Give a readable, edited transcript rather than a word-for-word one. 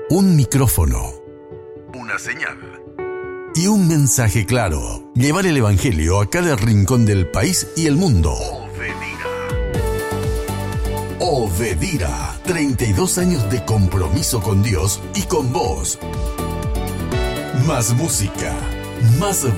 Un micrófono. Una señal. Y un mensaje claro. Llevar el evangelio a cada rincón del país y el mundo. Obedira. 32 años de compromiso con Dios y con vos. Más música, más